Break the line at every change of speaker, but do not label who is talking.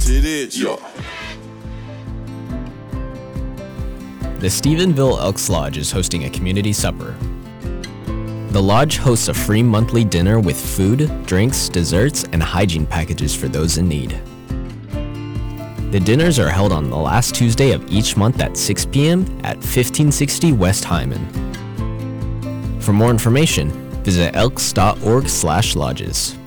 It is.
Yeah.
The Stephenville Elks Lodge is hosting a community supper. The lodge hosts a free monthly dinner with food, drinks, desserts, and hygiene packages for those in need. The dinners are held on the last Tuesday of each month at 6 p.m. at 1560 West Hyman. For more information, visit elks.org/lodges.